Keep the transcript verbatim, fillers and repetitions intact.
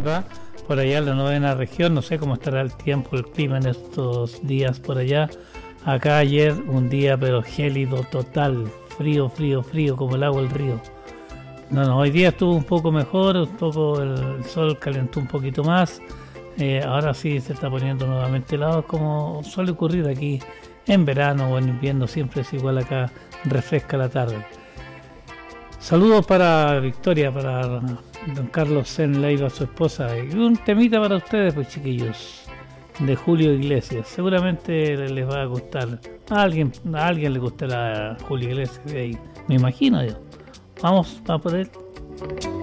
¿verdad? Por allá en la novena región, no sé cómo estará el tiempo, el clima en estos días por allá. Acá ayer un día pero gélido total, frío, frío, frío, como el agua del río. No, no, hoy día estuvo un poco mejor, un poco el sol calentó un poquito más. Eh, ahora sí se está poniendo nuevamente helado, como suele ocurrir aquí en verano o en invierno, siempre es igual acá, refresca la tarde. Saludos para Victoria, para don Carlos Sen Leiva, su esposa, y un temita para ustedes, pues chiquillos, de Julio Iglesias. Seguramente les va a gustar. A alguien, a alguien le gustará Julio Iglesias, me imagino yo. Vamos, vamos por él.